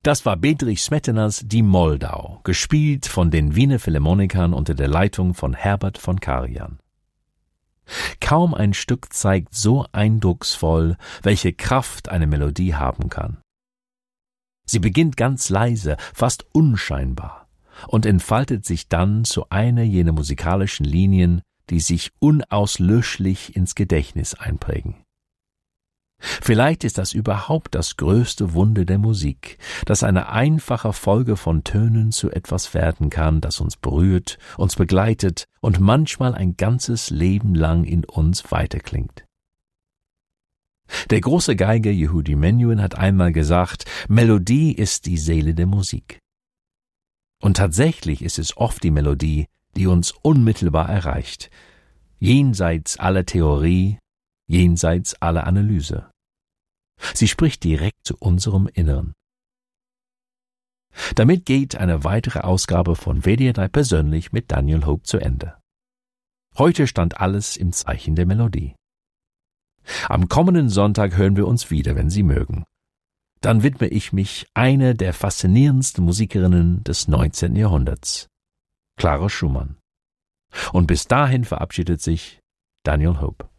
Das war Bedřich Smetanas Die Moldau, gespielt von den Wiener Philharmonikern unter der Leitung von Herbert von Karajan. Kaum ein Stück zeigt so eindrucksvoll, welche Kraft eine Melodie haben kann. Sie beginnt ganz leise, fast unscheinbar, und entfaltet sich dann zu einer jener musikalischen Linien, die sich unauslöschlich ins Gedächtnis einprägen. Vielleicht ist das überhaupt das größte Wunder der Musik, dass eine einfache Folge von Tönen zu etwas werden kann, das uns berührt, uns begleitet und manchmal ein ganzes Leben lang in uns weiterklingt. Der große Geiger Yehudi Menuhin hat einmal gesagt, Melodie ist die Seele der Musik. Und tatsächlich ist es oft die Melodie, die uns unmittelbar erreicht, jenseits aller Theorie, jenseits aller Analyse. Sie spricht direkt zu unserem Innern. Damit geht eine weitere Ausgabe von WDR persönlich mit Daniel Hope zu Ende. Heute stand alles im Zeichen der Melodie. Am kommenden Sonntag hören wir uns wieder, wenn Sie mögen. Dann widme ich mich einer der faszinierendsten Musikerinnen des 19. Jahrhunderts, Clara Schumann. Und bis dahin verabschiedet sich Daniel Hope.